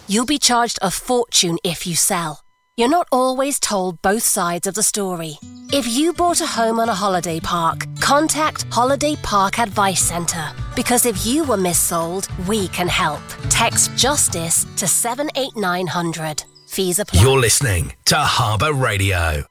you'll be charged a fortune if you sell. You're not always told both sides of the story. If you bought a home on a holiday park, contact Holiday Park Advice Centre. Because if you were missold, we can help. Text JUSTICE to 78900. Fees apply. You're listening to Harbour Radio.